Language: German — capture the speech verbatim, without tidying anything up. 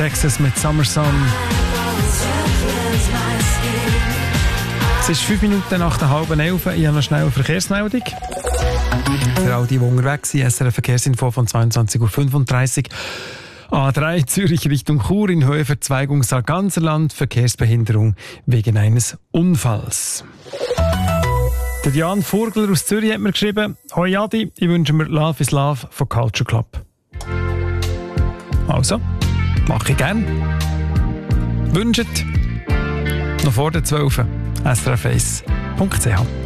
Texas mit Summer Sun. Es ist fünf Minuten nach der halben elf. Ich habe noch schnell eine Verkehrsmeldung. Für all die, die unterwegs sind, S R F Verkehrsinfo von zweiundzwanzig Uhr fünfunddreißig. A drei Zürich Richtung Chur in Höhe Verzweigung Sarganserland. Verkehrsbehinderung wegen eines Unfalls. Der Jan Vogler aus Zürich hat mir geschrieben: Hoi Adi, ich wünsche mir Love is Love von Culture Club. Also, mache ich gern. Wünscht noch vor der zwölf. S R F eins punkt c h